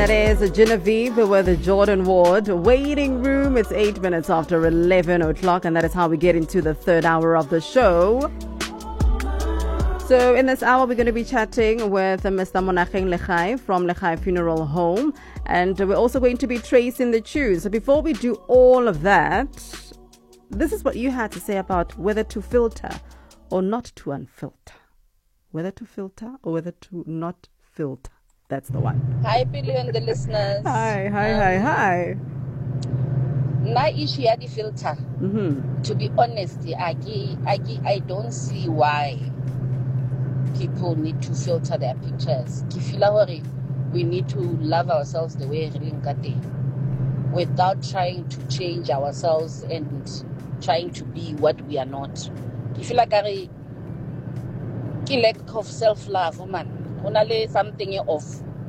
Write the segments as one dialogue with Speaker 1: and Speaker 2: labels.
Speaker 1: that is Genevieve with Jordan Ward. Waiting room. It's 8 minutes after 11 o'clock, and that is how we get into the third hour of the show. So in this hour, we're going to be chatting with Mr. Monageng Lekhai from Lekhai Funeral Home, and we're also going to be tracing the tunes. So before we do all of that, this is what you had to say about whether to filter or not to unfilter. Whether to filter or whether to not filter. That's the one.
Speaker 2: Hi, Billy and the listeners.
Speaker 1: Hi.
Speaker 2: Na issue ya di filter. To be honest, I don't see why people need to filter their pictures. We need to love ourselves the way we are, without trying to change ourselves and trying to be what we are not. I feel like a lack of self-love, man. Something of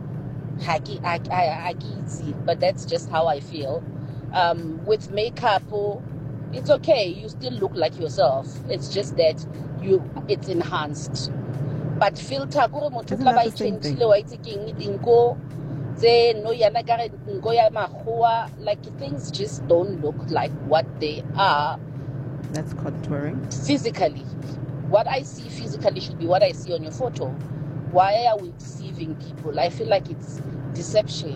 Speaker 2: hacky, but that's just how I feel. With makeup, it's okay. You still look like yourself. It's just that it's enhanced. But filter, like things just don't look like what they are.
Speaker 1: That's contouring.
Speaker 2: Physically. What I see physically should be what I see on your photo. Why are we deceiving people? I feel like it's deception,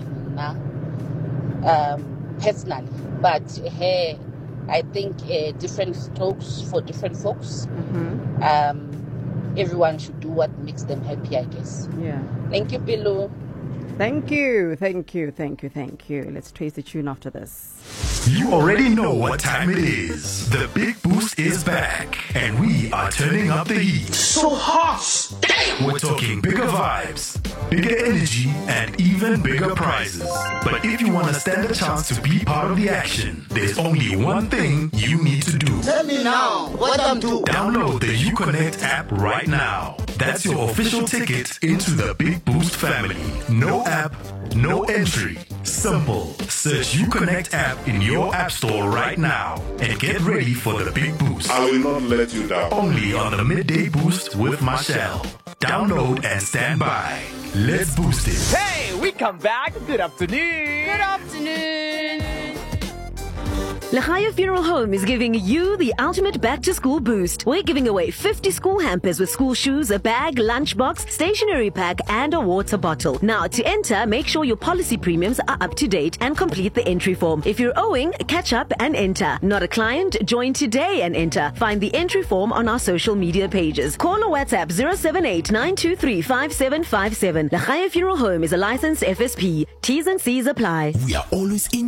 Speaker 2: personally. But hey, I think different strokes for different folks. Everyone should do what makes them happy, I guess.
Speaker 1: Yeah.
Speaker 2: Thank you, Bilu.
Speaker 1: Thank you. Let's trace the tune after this.
Speaker 3: You already know what time it is. The Big Boost is back, and we are turning up the heat. So hot! We're talking bigger vibes, bigger energy, and even bigger prizes. But if you want to stand a chance to be part of the action, there's only one thing you need to do.
Speaker 4: Tell me now, what I'm doing.
Speaker 3: Download the UConnect app right now. That's your official ticket into the Big Boost family. No app, no entry. Simple. Search UConnect app in your app store right now and get ready for the Big Boost.
Speaker 5: I will not let you down.
Speaker 3: Only on the Midday Boost with Marshall. Download and stand by. Let's boost it.
Speaker 6: Hey, we come back. Good afternoon.
Speaker 7: Good afternoon.
Speaker 8: Lekhai Funeral Home is giving you the ultimate back-to-school boost. We're giving away 50 school hampers with school shoes, a bag, lunchbox, stationery pack, and a water bottle. Now, to enter, make sure your policy premiums are up to date and complete the entry form. If you're owing, catch up and enter. Not a client? Join today and enter. Find the entry form on our social media pages. Call or WhatsApp 078-923-5757. Lekhai Funeral Home is a licensed FSP. T's and C's apply.
Speaker 4: We are always in